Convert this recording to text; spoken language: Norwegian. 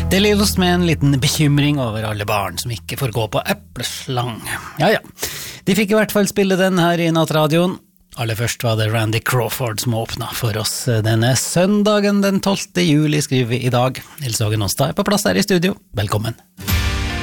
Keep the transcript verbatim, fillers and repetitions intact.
Deler oss med en liten bekymring over alle barn som ikke får gå på epleslang. Ja, ja. De fikk i hvert fall spille den her i Nattradioen. Aller først var det Randy Crawford som åpnet for oss denne søndagen den tolvte juli, skriver vi i dag. Nils Åge Nåstad er på plass her i studio. Velkommen.